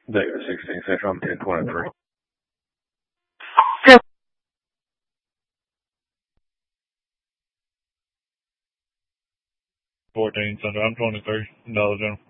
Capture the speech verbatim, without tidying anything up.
Vegas sixteen Central, I'm ten twenty-three. fourteen Central, I'm twenty-three. Dollar General.